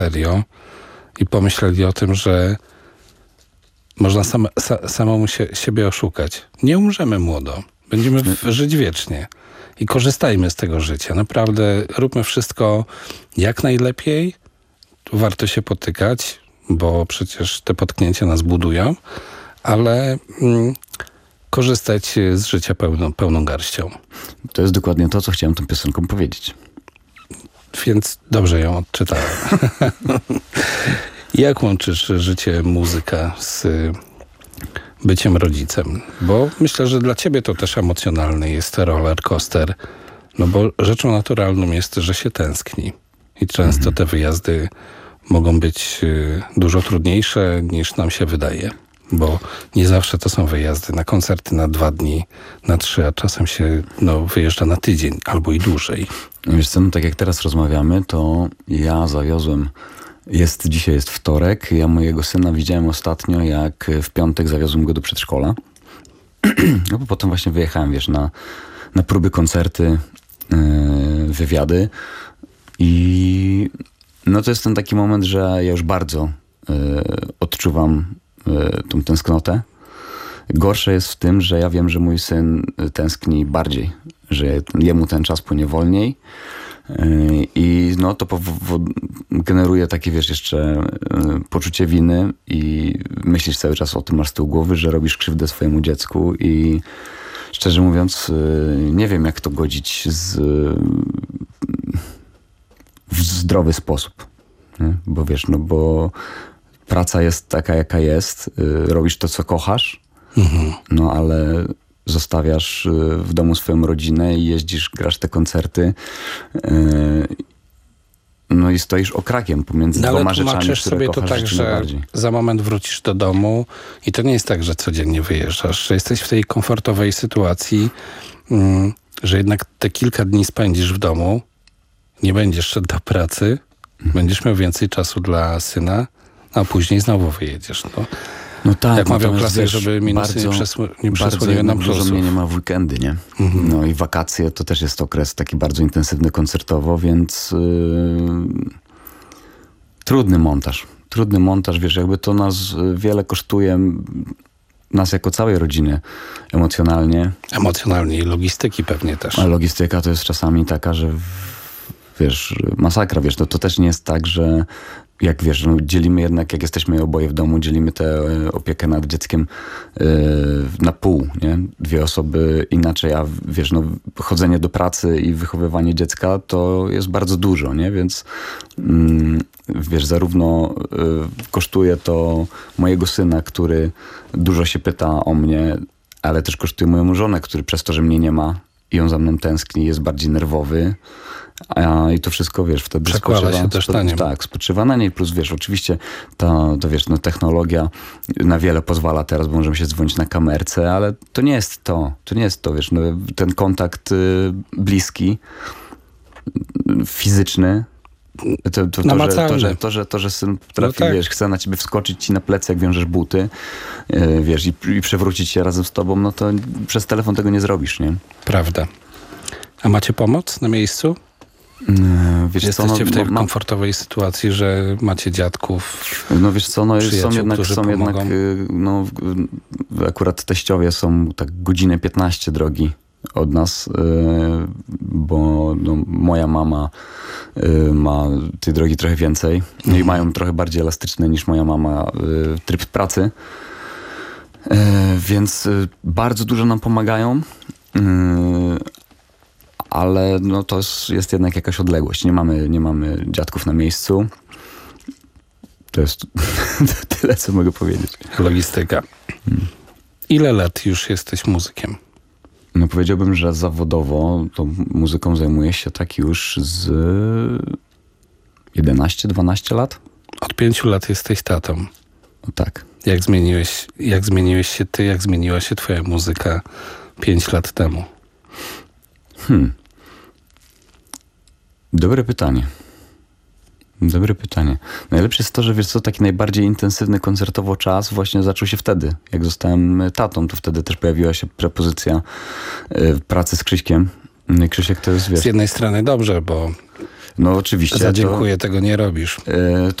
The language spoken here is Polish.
serio i pomyśleli o tym, że można samemu siebie oszukać. Nie umrzemy młodo. Będziemy żyć wiecznie. I korzystajmy z tego życia. Naprawdę róbmy wszystko jak najlepiej. Warto się potykać, bo przecież te potknięcia nas budują, ale korzystać z życia pełną garścią. To jest dokładnie to, co chciałem tą piosenką powiedzieć. Więc dobrze ją odczytałem. Jak łączysz życie, muzyka z byciem rodzicem? Bo myślę, że dla ciebie to też emocjonalny jest roller coaster. No bo rzeczą naturalną jest, że się tęskni. I często te wyjazdy mogą być dużo trudniejsze niż nam się wydaje. Bo nie zawsze to są wyjazdy na koncerty na 2 dni, na 3, a czasem się wyjeżdża na tydzień albo i dłużej. Wiesz co, tak jak teraz rozmawiamy, to ja zawiozłem, dzisiaj jest wtorek, ja mojego syna widziałem ostatnio, jak w piątek zawiozłem go do przedszkola. No bo potem właśnie wyjechałem, wiesz, na próby, koncerty, wywiady i no to jest ten taki moment, że ja już bardzo odczuwam tą tęsknotę. Gorsze jest w tym, że ja wiem, że mój syn tęskni bardziej, że jemu ten czas płynie wolniej i no to generuje takie, wiesz, jeszcze poczucie winy i myślisz cały czas o tym, masz z tyłu głowy, że robisz krzywdę swojemu dziecku i szczerze mówiąc nie wiem, jak to godzić w zdrowy sposób. Nie? Bo wiesz, bo praca jest taka, jaka jest, robisz to, co kochasz, no ale zostawiasz w domu swoją rodzinę i jeździsz, grasz te koncerty, no i stoisz okrakiem pomiędzy dwoma rzeczami, które sobie kochasz to tak, że najbardziej. za moment wrócisz do domu i to nie jest tak, że codziennie wyjeżdżasz, że jesteś w tej komfortowej sytuacji, że jednak te kilka dni spędzisz w domu, nie będziesz szedł do pracy, będziesz miał więcej czasu dla syna, a później znowu wyjedziesz. No tak, jak mawiał klasyk, wiesz, żeby minusy nie przesłoniły nam plusów. Dużo mnie nie ma w weekendy, nie? No i wakacje to też jest okres taki bardzo intensywny koncertowo, więc trudny montaż, wiesz, jakby to nas wiele kosztuje, nas jako całej rodziny emocjonalnie. Emocjonalnie i logistyki pewnie też. A logistyka to jest czasami taka, że wiesz, masakra, wiesz, to też nie jest tak, że jak wiesz, dzielimy jednak, jak jesteśmy oboje w domu, dzielimy tę opiekę nad dzieckiem na pół, nie? 2 osoby inaczej, a wiesz, chodzenie do pracy i wychowywanie dziecka to jest bardzo dużo, nie? Więc wiesz, zarówno kosztuje to mojego syna, który dużo się pyta o mnie, ale też kosztuje moją żonę, który przez to, że mnie nie ma i on za mną tęskni, jest bardziej nerwowy. I to wszystko, wiesz, wtedy przekłada się też na nim. Tak, spoczywa na niej, plus wiesz, oczywiście to wiesz, technologia na wiele pozwala teraz, bo możemy się dzwonić na kamerce, ale to nie jest to, wiesz, ten kontakt bliski, fizyczny, to, że syn potrafi, wiesz, chce na ciebie wskoczyć ci na plecy, jak wiążesz buty, wiesz, i przewrócić się razem z tobą, no to przez telefon tego nie zrobisz, nie? Prawda. A macie pomoc na miejscu? Wiesz jesteście w tej komfortowej sytuacji, że macie dziadków, no wiesz co, są jednak akurat teściowie są tak godzinę 15 drogi od nas, bo moja mama ma tej drogi trochę więcej i mają trochę bardziej elastyczny niż moja mama tryb pracy, więc bardzo dużo nam pomagają, ale to jest jednak jakaś odległość. Nie mamy dziadków na miejscu. To jest tyle, co mogę powiedzieć. Logistyka. Ile lat już jesteś muzykiem? Powiedziałbym, że zawodowo to muzyką zajmuję się tak już z 11-12 lat. Od 5 lat jesteś tatą. No tak. Jak zmieniłeś się ty, jak zmieniła się twoja muzyka 5 lat temu? Dobre pytanie. Najlepsze jest to, że wiesz co, taki najbardziej intensywny koncertowo czas właśnie zaczął się wtedy. Jak zostałem tatą, to wtedy też pojawiła się propozycja pracy z Krzyśkiem. Krzysiek to jest, wiesz... Z jednej strony dobrze, bo No oczywiście. Za dziękuję tego nie robisz. To